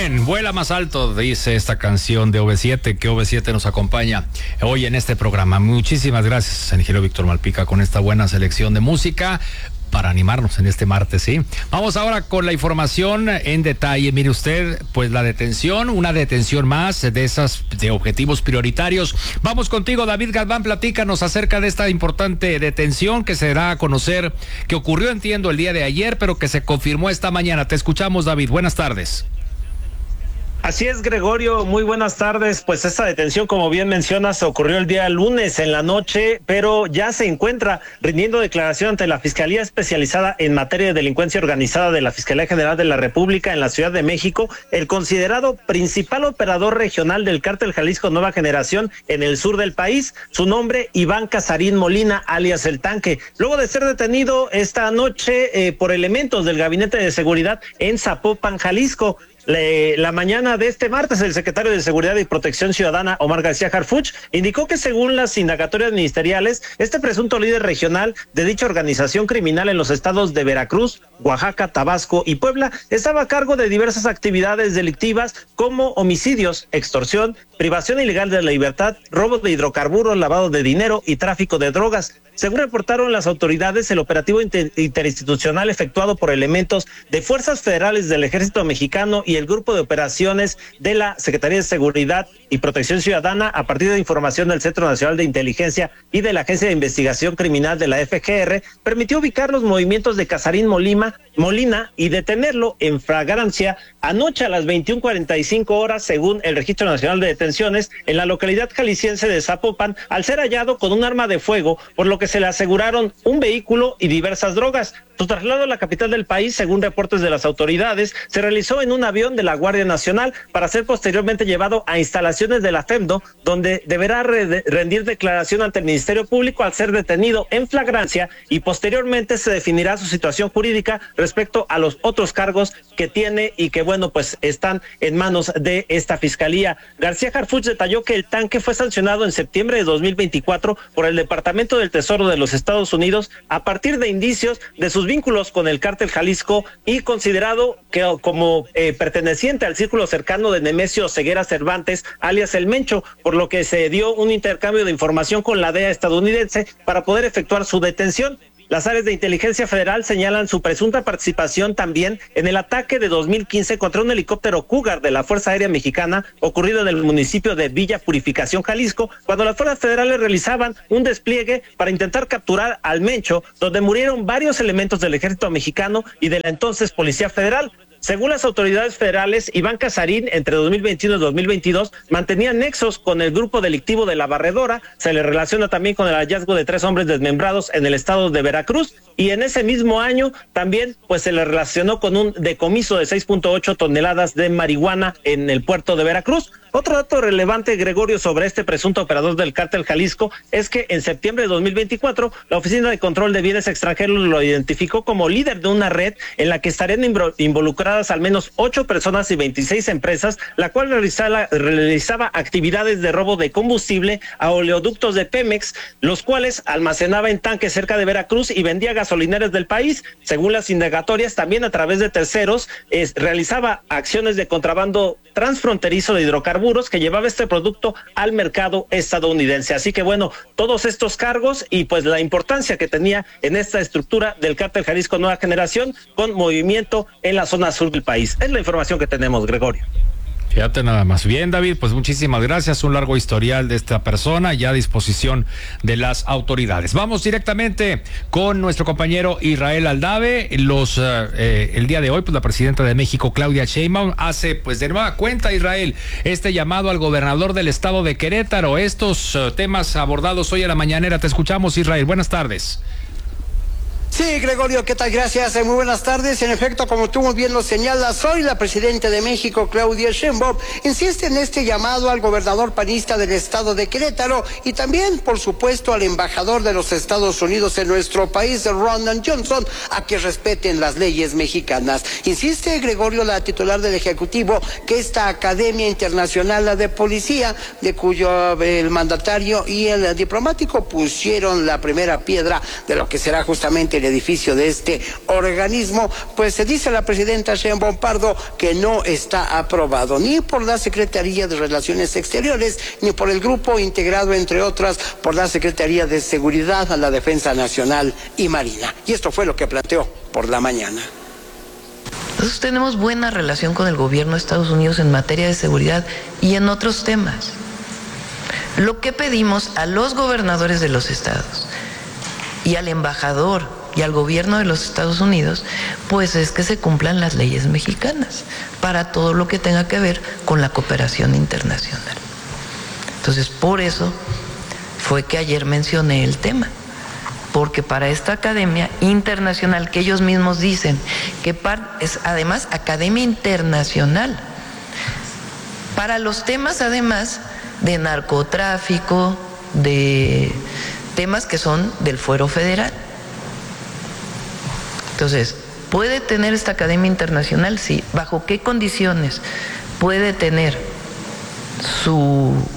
Vuelen, vuela más alto, dice esta canción de OV7, que OV7 nos acompaña hoy en este programa. Muchísimas gracias, ingeniero Víctor Malpica, con esta buena selección de música para animarnos en este martes, ¿sí? Vamos ahora con la información en detalle. Mire usted, pues la detención, una detención más de esas de objetivos prioritarios. Vamos contigo, David Galván, platícanos acerca de esta importante detención que se da a conocer, que ocurrió, entiendo, el día de ayer, pero que se confirmó esta mañana. Te escuchamos, David, buenas tardes. Así es, Gregorio, muy buenas tardes. Pues esta detención, como bien mencionas, ocurrió el día lunes en la noche, pero ya se encuentra rindiendo declaración ante la Fiscalía Especializada en Materia de Delincuencia Organizada de la Fiscalía General de la República en la Ciudad de México, el considerado principal operador regional del Cártel Jalisco Nueva Generación en el sur del país, su nombre Iván Casarín Molina, alias El Tanque. Luego de ser detenido esta noche por elementos del Gabinete de Seguridad en Zapopan, Jalisco. La mañana de este martes, el secretario de Seguridad y Protección Ciudadana, Omar García Harfuch, indicó que según las indagatorias ministeriales, este presunto líder regional de dicha organización criminal en los estados de Veracruz, Oaxaca, Tabasco y Puebla estaba a cargo de diversas actividades delictivas como homicidios, extorsión, privación ilegal de la libertad, robo de hidrocarburos, lavado de dinero y tráfico de drogas. Según reportaron las autoridades, el operativo interinstitucional efectuado por elementos de fuerzas federales del Ejército Mexicano y el Grupo de Operaciones de la Secretaría de Seguridad y Protección Ciudadana, a partir de información del Centro Nacional de Inteligencia y de la Agencia de Investigación Criminal de la FGR, permitió ubicar los movimientos de Casarín Molina y detenerlo en flagrancia anoche a las 21:45 horas, según el Registro Nacional de Detenciones, en la localidad jalisciense de Zapopan, al ser hallado con un arma de fuego, por lo que se le aseguraron un vehículo y diversas drogas. Su traslado a la capital del país, según reportes de las autoridades, se realizó en un avión de la Guardia Nacional para ser posteriormente llevado a instalaciones de la FEMDO, donde deberá rendir declaración ante el Ministerio Público al ser detenido en flagrancia, y posteriormente se definirá su situación jurídica respecto a los otros cargos que tiene y que, bueno, pues están en manos de esta fiscalía. García Harfuch detalló que El Tanque fue sancionado en septiembre de 2024 por el Departamento del Tesoro de los Estados Unidos a partir de indicios de sus vínculos con el Cártel Jalisco y considerado que como perteneciente al círculo cercano de Nemesio Ceguera Cervantes, alias El Mencho, por lo que se dio un intercambio de información con la DEA estadounidense para poder efectuar su detención. Las áreas de inteligencia federal señalan su presunta participación también en el ataque de 2015 contra un helicóptero Cougar de la Fuerza Aérea Mexicana, ocurrido en el municipio de Villa Purificación, Jalisco, cuando las fuerzas federales realizaban un despliegue para intentar capturar al Mencho, donde murieron varios elementos del ejército mexicano y de la entonces Policía Federal. Según las autoridades federales, Iván Casarín, entre 2021 y 2022, mantenía nexos con el grupo delictivo de La Barredora. Se le relaciona también con el hallazgo de 3 hombres desmembrados en el estado de Veracruz, y en ese mismo año también pues se le relacionó con un decomiso de 6.8 toneladas de marihuana en el puerto de Veracruz. Otro dato relevante, Gregorio, sobre este presunto operador del Cártel Jalisco es que en septiembre de 2024, la Oficina de Control de Bienes Extranjeros lo identificó como líder de una red en la que estarían involucradas al menos 8 personas y 26 empresas, la cual realizaba actividades de robo de combustible a oleoductos de Pemex, los cuales almacenaba en tanques cerca de Veracruz y vendía gasolineras del país. Según las indagatorias, también a través de terceros realizaba acciones de contrabando transfronterizo de hidrocarburos que llevaba este producto al mercado estadounidense. Así que bueno, todos estos cargos y pues la importancia que tenía en esta estructura del Cártel Jalisco Nueva Generación con movimiento en la zona sur del país. Es la información que tenemos, Gregorio. Fíjate nada más. Bien, David, pues muchísimas gracias. Un largo historial de esta persona ya a disposición de las autoridades. Vamos directamente con nuestro compañero Israel Aldave. El día de hoy, pues la presidenta de México, Claudia Sheinbaum, hace pues de nueva cuenta, Israel, este llamado al gobernador del estado de Querétaro. Estos temas abordados hoy a la mañanera. Te escuchamos, Israel. Buenas tardes. Sí, Gregorio, ¿qué tal? Gracias, muy buenas tardes. En efecto, como tú muy bien lo señalas, hoy la presidenta de México, Claudia Sheinbaum, insiste en este llamado al gobernador panista del estado de Querétaro y también, por supuesto, al embajador de los Estados Unidos en nuestro país, Ron Johnson, a que respeten las leyes mexicanas. Insiste, Gregorio, la titular del Ejecutivo, que esta Academia Internacional de Policía, de cuyo el mandatario y el diplomático pusieron la primera piedra de lo que será justamente el edificio de este organismo, pues se dice la presidenta Sheinbaum Pardo que no está aprobado ni por la Secretaría de Relaciones Exteriores ni por el grupo integrado, entre otras, por la Secretaría de Seguridad, a la Defensa Nacional y Marina. Y esto fue lo que planteó por la mañana. Nosotros tenemos buena relación con el gobierno de Estados Unidos en materia de seguridad y en otros temas. Lo que pedimos a los gobernadores de los estados y al embajador y al gobierno de los Estados Unidos, pues es que se cumplan las leyes mexicanas para todo lo que tenga que ver con la cooperación internacional. Entonces, por eso fue que ayer mencioné el tema, porque para esta academia internacional, que ellos mismos dicen que es además academia internacional, para los temas además de narcotráfico, de temas que son del fuero federal. Entonces, ¿puede tener esta academia internacional? Sí. ¿Bajo qué condiciones puede tener su